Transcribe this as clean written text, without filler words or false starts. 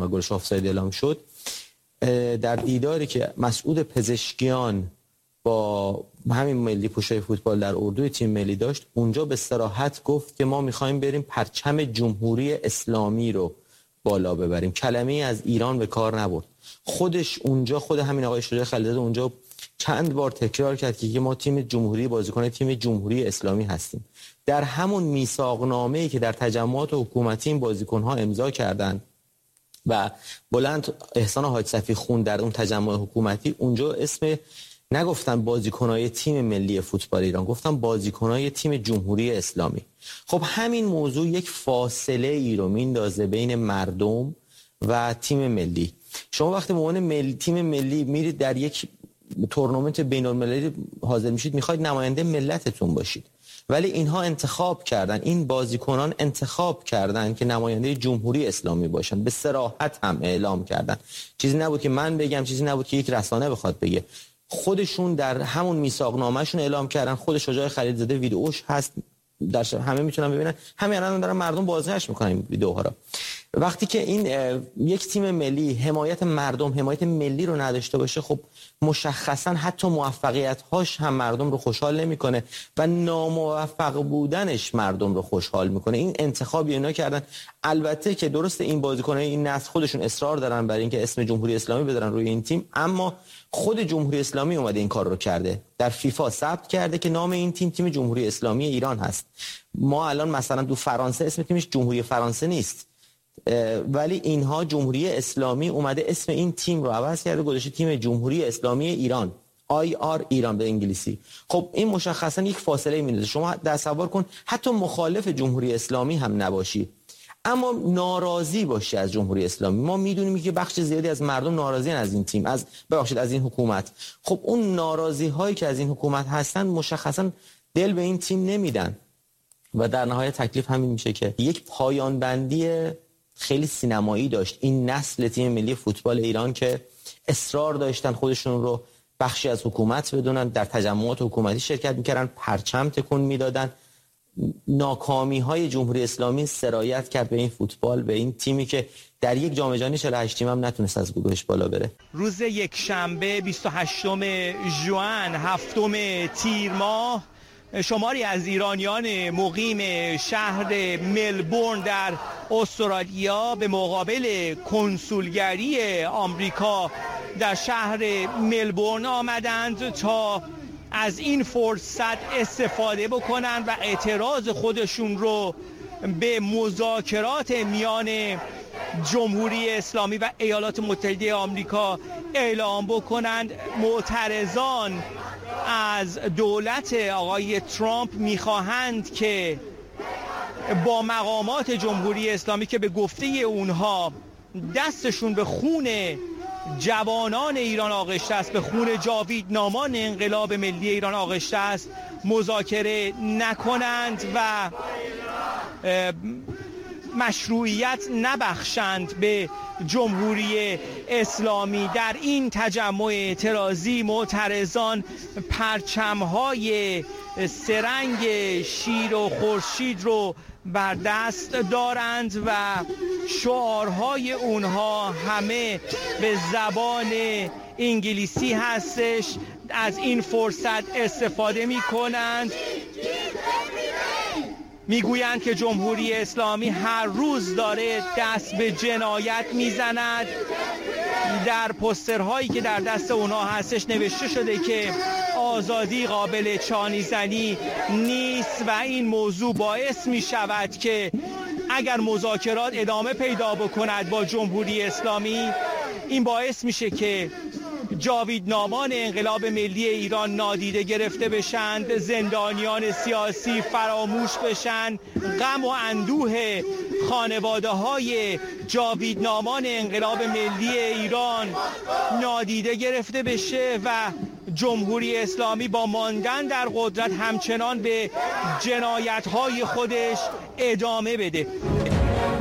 و گلش آفساید اعلام شد، در دیداری که مسعود پزشکیان با همین ملی پوشای فوتبال در اردوی تیم ملی داشت، اونجا به صراحت گفت که ما می‌خوایم بریم پرچم جمهوری اسلامی رو بالا ببریم. کلمه‌ای از ایران به کار نبرد. خودش اونجا، خود همین آقای شجاع خلیلزاده اونجا چند بار تکرار کرد که ما تیم جمهوری، بازیکن تیم جمهوری اسلامی هستیم. در همون میثاقنامه‌ای که در تجمعات حکومتی این بازیکن‌ها امضا کردند و بلند احسان حاج صفی خون در اون تجمع حکومتی، اونجا اسم نگفتن بازیکن‌های تیم ملی فوتبال ایران، گفتن بازیکن‌های تیم جمهوری اسلامی. خب همین موضوع یک فاصله ای رو میندازه بین مردم و تیم ملی. شما وقتی به عنوان تیم ملی میرید در یک تورنمنت بین‌المللی حاضر میشید، میخواید نماینده ملتتون باشید، ولی اینها انتخاب کردن، این بازیکنان انتخاب کردن که نماینده جمهوری اسلامی باشن. به صراحت هم اعلام کردن. چیزی نبود که من بگم، چیزی نبود که یک رسانه بخواد بگه. خودشون در همون میثاقنامه‌شون اعلام کردن. خود شجاع خلیلزاده ویدئوش هست، در همه میتونن ببینن. همین الان دارن مردم بازگشت میکنن این ویدئوها رو. وقتی که این یک تیم ملی حمایت مردم، حمایت ملی رو نداشته باشه، خب مشخصا حتی موفقیت‌هاش هم مردم رو خوشحال نمیکنه و ناموفق بودنش مردم رو خوشحال میکنه. این انتخابی اینا کردن. البته که درست این بازیکن‌های این نسل خودشون اصرار دارن بر اینکه اسم جمهوری اسلامی بذارن روی این تیم، اما خود جمهوری اسلامی اومده این کار رو کرده. در فیفا ثبت کرده که نام این تیم تیم جمهوری اسلامی ایران هست. ما الان مثلا تو فرانسه اسم تیمش جمهوری فرانسه نیست، ولی اینها جمهوری اسلامی اومده اسم این تیم رو عوض کرده، گذاشته تیم جمهوری اسلامی ایران، IR ایران به انگلیسی. خب این مشخصا یک فاصله میندازه. شما تصور کن حتی مخالف جمهوری اسلامی هم نباشی، اما ناراضی باشی از جمهوری اسلامی. ما میدونیم که بخش زیادی از مردم ناراضیان از این تیم، از این حکومت. خب اون ناراضی هایی که از این حکومت هستن مشخصا دل به این تیم نمیدن و در نهایت تکلیف همین میشه که یک پایان بندی خیلی سینمایی داشت این نسل تیم ملی فوتبال ایران که اصرار داشتن خودشون رو بخشی از حکومت بدونن، در تجمعات حکومتی شرکت میکردن، پرچم تکون میدادن. ناکامی های جمهوری اسلامی سرایت کرد به این فوتبال، به این تیمی که در یک جام جهانی 48 تیم هم نتونست از گروهش بالا بره. روز یک شنبه 28 ژوئن، هفتم تیر ماه، شماری از ایرانیان مقیم شهر ملبورن در استرالیا به مقابل کنسولگری آمریکا در شهر ملبورن آمدند تا از این فرصت استفاده بکنند و اعتراض خودشون رو به مذاکرات میان جمهوری اسلامی و ایالات متحده آمریکا اعلام بکنند. معترضان از دولت آقای ترامپ میخواهند که با مقامات جمهوری اسلامی که به گفته اونها دستشون به خون جوانان ایران آغشته است، به خون جاویدنامان انقلاب ملی ایران آغشته است، مذاکره نکنند و مشروعیت نبخشند به جمهوری اسلامی. در این تجمع اعتراضی معترضان پرچم‌های سرنگ شیر و خورشید رو بر دست دارند و شعارهای اونها همه به زبان انگلیسی هستش. از این فرصت استفاده می کنند، میگویند که جمهوری اسلامی هر روز داره دست به جنایت میزند. در پوسترهایی که در دست اونها هستش نوشته شده که آزادی قابل چانی زنی نیست و این موضوع باعث می شود که اگر مذاکرات ادامه پیدا بکند با جمهوری اسلامی، این باعث میشه که جاویدنامان انقلاب ملی ایران نادیده گرفته بشند، زندانیان سیاسی فراموش بشن، غم و اندوه خانواده های جاویدنامان انقلاب ملی ایران نادیده گرفته بشه و جمهوری اسلامی با ماندن در قدرت همچنان به جنایت های خودش ادامه بده.